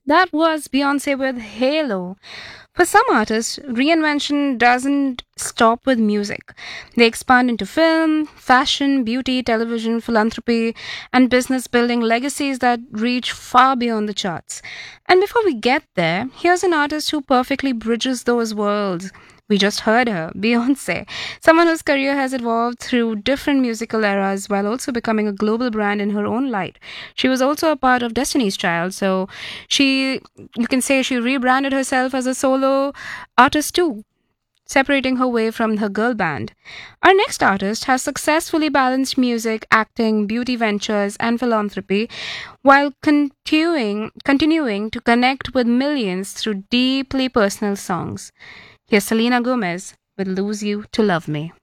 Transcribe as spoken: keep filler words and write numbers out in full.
That was Beyonce with Halo. For some artists, reinvention doesn't stop with music. They expand into film, fashion, beauty, television, philanthropy, and business, building legacies that reach far beyond the charts. And before we get there, here's an artist who perfectly bridges those worlds. We just heard her, Beyonce, someone whose career has evolved through different musical eras while also becoming a global brand in her own light. She was also a part of Destiny's Child, so she, you can say, she rebranded herself as a solo artist too, separating her way from her girl band. Our next artist has successfully balanced music, acting, beauty ventures, and philanthropy while continuing, continuing to connect with millions through deeply personal songs. Here's Selena Gomez with Lose You to Love Me.